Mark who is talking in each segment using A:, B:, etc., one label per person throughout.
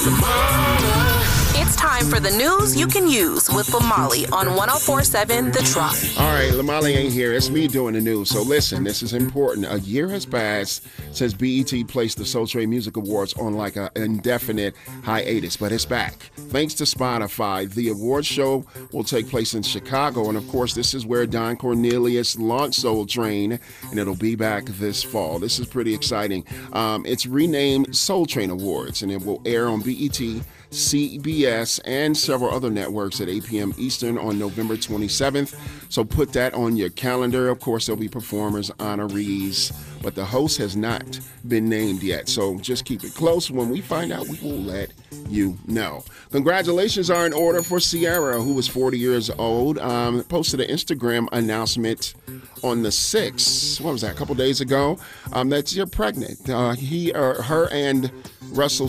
A: It's time for the news you can use with Lamali on 104.7 The Drop.
B: All right, Lamali ain't here. It's me doing the news. So listen, this is important. A year has passed since BET placed the Soul Train Music Awards on like an indefinite hiatus, but it's back. Thanks to Spotify, the awards show will take place in Chicago, and of course, this is where Don Cornelius launched Soul Train, and it'll be back this fall. This is pretty exciting. It's renamed Soul Train Awards, and it will air on BET, CBS, and several other networks at 8 p.m. Eastern on November 27th. So put that on your calendar. Of course, there'll be performers, honorees, but the host has not been named yet. So just keep it close. When we find out, we will let you know. Congratulations are in order for Ciara, who was 40 years old. Posted an Instagram announcement on the 6th. What was that? A couple days ago. That you're pregnant. Her and Russell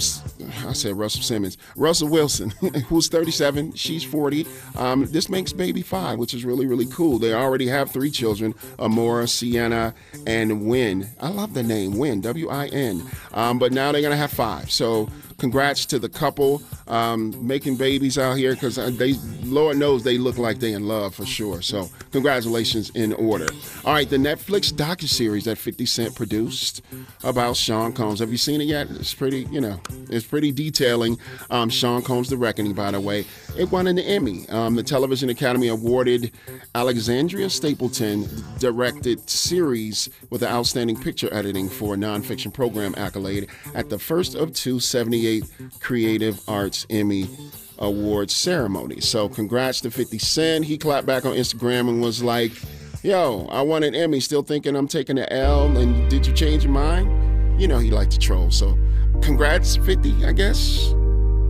B: Wilson, who's 37, she's 40. This makes baby 5, which is really, really cool. They already have 3 children, Amora, Sienna, and Win. I love the name, Win, W-I-N. But now they're going to have 5. So congrats to the couple making babies out here, because Lord knows they look like they in love for sure. So congratulations in order. All right, the Netflix docuseries that 50 Cent produced about Sean Combs. Have you seen it yet? It's pretty, it's pretty detailing. Sean Combs, The Reckoning, by the way. It won an Emmy. The Television Academy awarded Alexandria Stapleton directed series with the Outstanding Picture Editing for a Nonfiction Program accolade at the first of 2 78th Creative Arts Emmy Awards ceremonies. So congrats to 50 Cent. He clapped back on Instagram and was like, yo, I won an Emmy, still thinking I'm taking the L, and did you change your mind? He liked to troll. So congrats, 50, I guess.